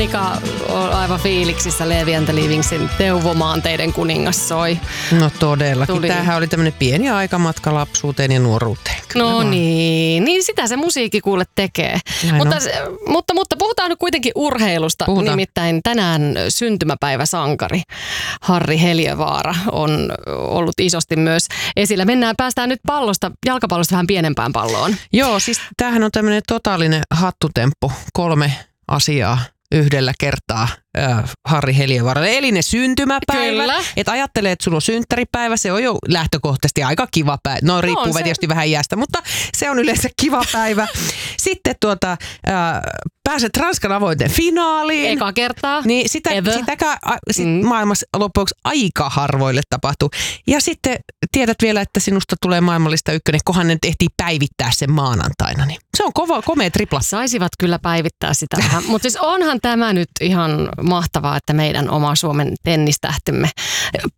Mika on aivan fiiliksissä Levi and the Livingsin Teuvomaanteiden kuningas soi. No todellakin. Tämähän oli tämmöinen pieni aikamatka lapsuuteen ja nuoruuteen. Kyllä no vaan. niin sitä se musiikki kuule tekee. Mutta puhutaan nyt kuitenkin urheilusta. Puhutaan. Nimittäin tänään syntymäpäiväsankari Harri Heliövaara on ollut isosti myös esillä. Päästään nyt jalkapallosta vähän pienempään palloon. Joo, siis tämähän on tämmöinen totaalinen hattutemppu. 3 asiaa yhdellä kertaa Harri Heliövaaralle. Eli ne syntymäpäivä. Kyllä. Että ajattelee, että sulla on synttäripäivä. Se on jo lähtökohtaisesti aika kiva päivä. No riippuu tietysti vähän iästä, mutta se on yleensä kiva päivä. Sitten pääset Ranskan avointen finaaliin. Eka kertaa. Niin sitäkään maailmassa loppuksi aika harvoille tapahtuu. Ja sitten tiedät vielä, että sinusta tulee maailmallista ykkönen, kohan ne tehtiin päivittää sen maanantaina. Niin se on komea tripla. Saisivat kyllä päivittää sitä vähän. Mutta siis onhan tämä nyt ihan mahtavaa, että meidän oma Suomen tennistähtimme